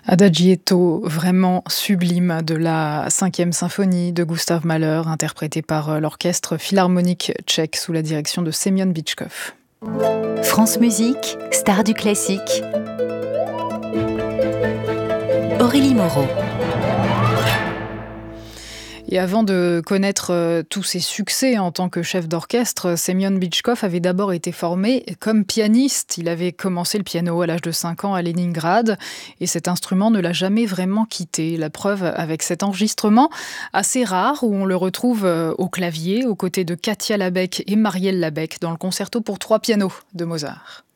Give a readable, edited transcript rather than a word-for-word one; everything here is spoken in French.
Adagietto, vraiment sublime de la cinquième symphonie de Gustav Mahler, interprétée par l'Orchestre philharmonique tchèque sous la direction de Semyon Bitchkov. France Musique, star du classique. Aurélie Moreau. Et avant de connaître tous ses succès en tant que chef d'orchestre, Semyon Bitchkov avait d'abord été formé comme pianiste. Il avait commencé le piano à l'âge de 5 ans à Leningrad et cet instrument ne l'a jamais vraiment quitté. La preuve avec cet enregistrement assez rare où on le retrouve au clavier aux côtés de Katia Labeck et Marielle Labeck dans le concerto pour 3 pianos de Mozart.